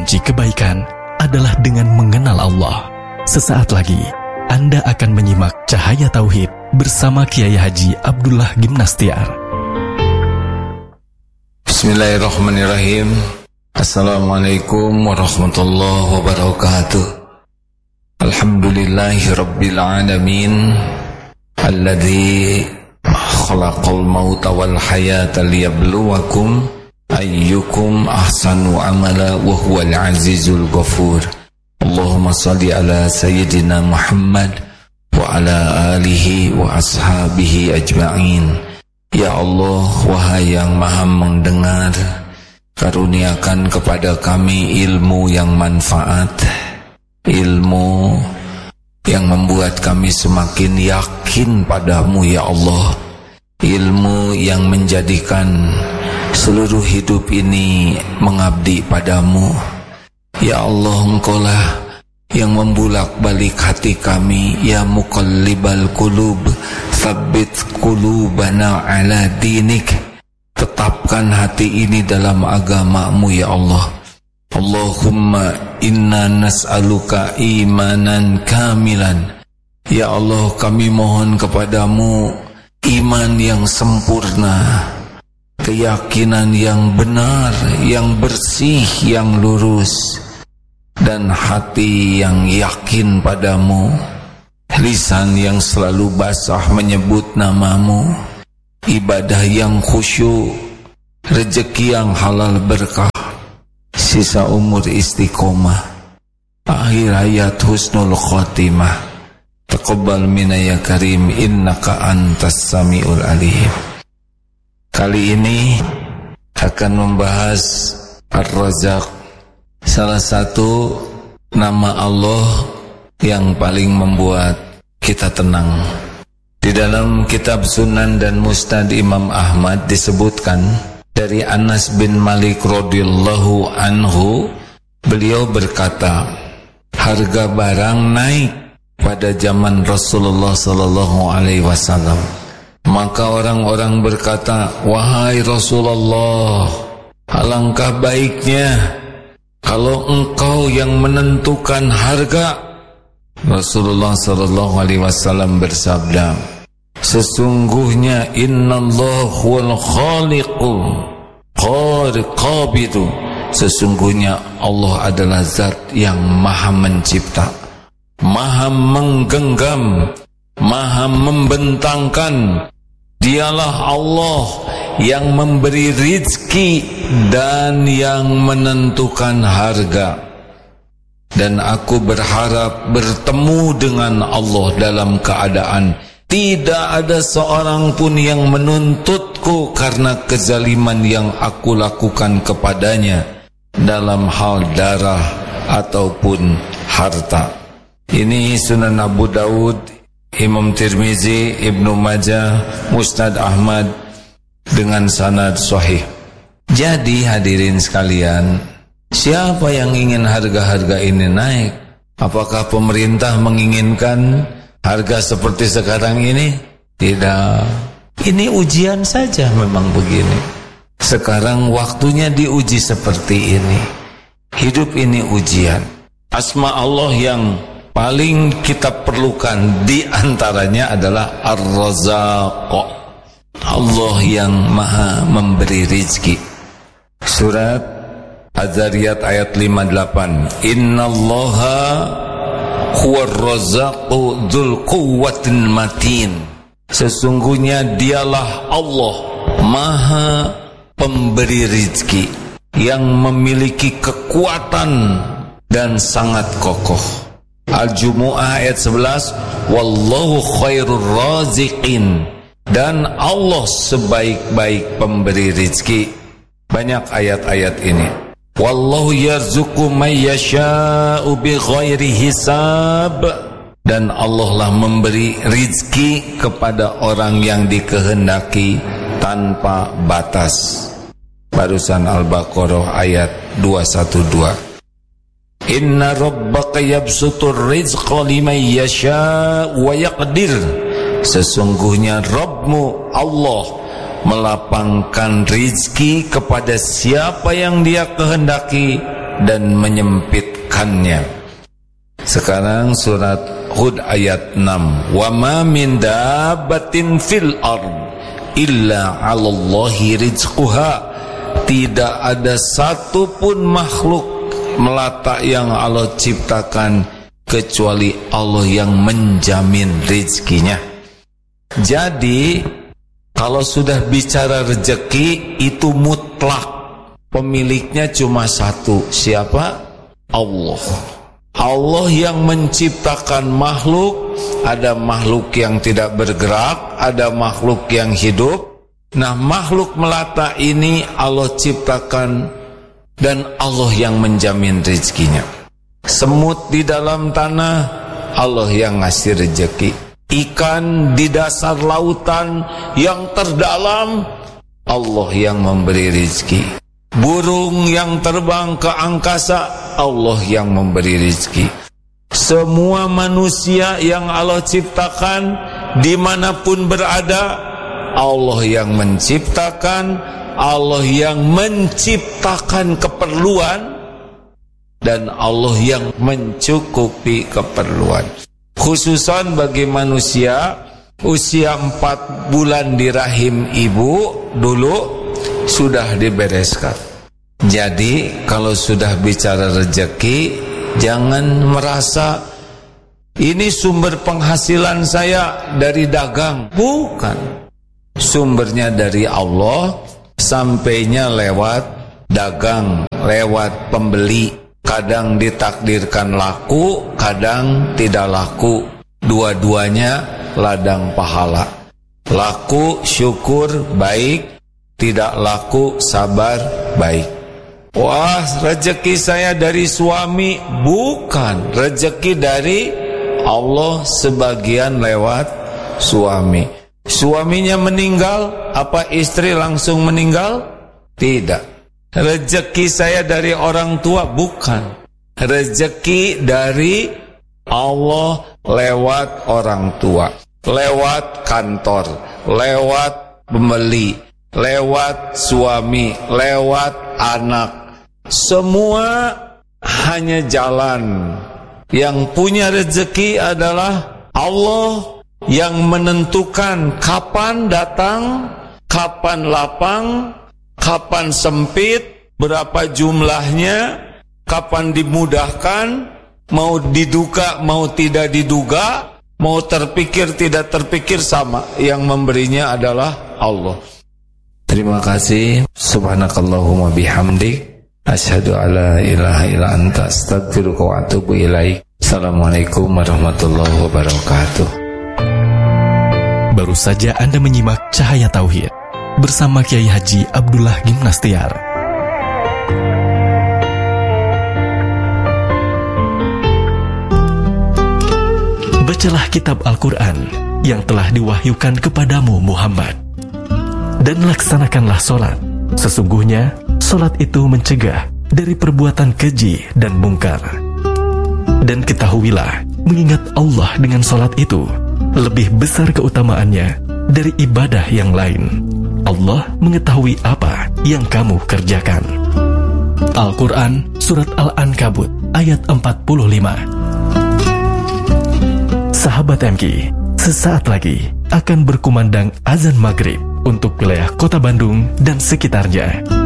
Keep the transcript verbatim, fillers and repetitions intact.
kunci kebaikan adalah dengan mengenal Allah. Sesaat lagi, Anda akan menyimak Cahaya Tauhid bersama Kiai Haji Abdullah Gimnastiar. Bismillahirrahmanirrahim. Assalamualaikum warahmatullahi wabarakatuh. Alhamdulillahi rabbil alamin, alladzi khalaqal mauta wal hayata liyabluwakum ayyukum ahsanu amala wa huwal azizul ghafur. Allahumma salli ala sayyidina Muhammad wa ala alihi wa ashabihi ajma'in. Ya Allah, wahai yang maha mendengar, karuniakan kepada kami ilmu yang manfaat, ilmu yang membuat kami semakin yakin padamu ya Allah, ilmu yang menjadikan seluruh hidup ini mengabdi padamu. Ya Allah, Engkaulah yang membulak-balik hati kami. Ya muqallibal qulub, tsabbit qulubana ala dinik. Tetapkan hati ini dalam agamamu ya Allah. Allahumma inna nas'aluka imanan kamilan. Ya Allah, kami mohon kepadamu iman yang sempurna, keyakinan yang benar, yang bersih, yang lurus, dan hati yang yakin padamu, lisan yang selalu basah menyebut namamu, ibadah yang khusyuk, rezeki yang halal berkah, sisa umur istiqomah, akhir hayat husnul khotimah. Taqabbal minna ya karim, innaka antas samiul alim. Kali ini akan membahas Ar-Razzaq, salah satu nama Allah yang paling membuat kita tenang. Di dalam kitab Sunan dan Musnad Imam Ahmad disebutkan dari Anas bin Malik radhiyallahu anhu, beliau berkata, harga barang naik pada zaman Rasulullah sallallahu alaihi wasallam. Maka orang-orang berkata, wahai Rasulullah, alangkah baiknya kalau engkau yang menentukan harga. Rasulullah sallallahu alaihi wasallam bersabda, sesungguhnya innallahu huwal khaliqu qabidu. Sesungguhnya Allah adalah zat yang maha mencipta, maha menggenggam, maha membentangkan. Dialah Allah yang memberi rizki dan yang menentukan harga. Dan aku berharap bertemu dengan Allah dalam keadaan tidak ada seorang pun yang menuntutku karena kezaliman yang aku lakukan kepadanya dalam hal darah ataupun harta. Ini Sunan Abu Daud, Imam Tirmizi, Ibnu Majah, Musnad Ahmad dengan sanad sahih. Jadi hadirin sekalian, siapa yang ingin harga-harga ini naik? Apakah pemerintah menginginkan harga seperti sekarang ini? Tidak. Ini ujian saja memang begini. Sekarang waktunya diuji seperti ini. Hidup ini ujian. Asma Allah yang paling kita perlukan di antaranya adalah Ar-Razzaq, Allah yang maha memberi rizki. Surat Az-Zariyat ayat lima puluh delapan, innallaha huwar razzaqu dzul quwwatin matin. Sesungguhnya dialah Allah maha pemberi rizki yang memiliki kekuatan dan sangat kokoh. Al-Jumu'ah ayat sebelas, wallahu khairur raziqin. Dan Allah sebaik-baik pemberi rizki. Banyak ayat-ayat ini. Wallahu yarzuqu may yasha'u bighairi hisab. Dan Allah lah memberi rizki kepada orang yang dikehendaki tanpa batas. Barusan Al-Baqarah ayat dua satu dua. Inna rabbaka yabsutur rizqa liman yasha' wa yaqdir. Sesungguhnya Rabbmu Allah melapangkan rizki kepada siapa yang dia kehendaki dan menyempitkannya. Sekarang surat Hud ayat enam. Wa ma min dabbatin fil ard illa 'alallahi rizquha. Tidak ada satupun makhluk melata yang Allah ciptakan kecuali Allah yang menjamin rezekinya. Jadi kalau sudah bicara rezeki itu mutlak, pemiliknya cuma satu. Siapa? Allah. Allah yang menciptakan makhluk. Ada makhluk yang tidak bergerak, ada makhluk yang hidup. Nah, makhluk melata ini Allah ciptakan dan Allah yang menjamin rezekinya. Semut di dalam tanah, Allah yang ngasih rezeki. Ikan di dasar lautan yang terdalam, Allah yang memberi rezeki. Burung yang terbang ke angkasa, Allah yang memberi rezeki. Semua manusia yang Allah ciptakan dimanapun berada, Allah yang menciptakan, Allah yang menciptakan keperluan, dan Allah yang mencukupi keperluan. Khususan bagi manusia usia empat bulan di rahim ibu dulu sudah dibereskan. Jadi kalau sudah bicara rezeki, jangan merasa ini sumber penghasilan saya dari dagang. Bukan. Sumbernya dari Allah, sampainya lewat dagang, lewat pembeli. Kadang ditakdirkan laku, kadang tidak laku. Dua-duanya ladang pahala. Laku syukur baik, tidak laku sabar baik. Wah, rezeki saya dari suami. Bukan, rezeki dari Allah sebagian lewat suami. Suaminya meninggal, apa istri langsung meninggal? Tidak. Rezeki saya dari orang tua. Bukan. Rezeki dari Allah lewat orang tua, lewat kantor, lewat pembeli, lewat suami, lewat anak. Semua hanya jalan. Yang punya rezeki adalah Allah yang menentukan kapan datang, kapan lapang, kapan sempit, berapa jumlahnya, kapan dimudahkan, mau diduga, mau tidak diduga, mau terpikir, tidak terpikir, sama. Yang memberinya adalah Allah. Terima kasih. Subhanakallahumma bihamdik, asyhadu alla ilaha illa anta, astaghfiruka wa atubu ilaik. Assalamualaikum warahmatullahi wabarakatuh. Baru saja Anda menyimak Cahaya Tauhid bersama Kiai Haji Abdullah Gimnastiar. Bacalah kitab Al-Quran yang telah diwahyukan kepadamu Muhammad, dan laksanakanlah solat. Sesungguhnya solat itu mencegah dari perbuatan keji dan mungkar. Dan ketahuilah, mengingat Allah dengan solat itu lebih besar keutamaannya dari ibadah yang lain. Allah mengetahui apa yang kamu kerjakan. Al-Quran Surat Al-Ankabut ayat empat puluh lima. Sahabat M K, sesaat lagi akan berkumandang azan maghrib untuk wilayah Kota Bandung dan sekitarnya.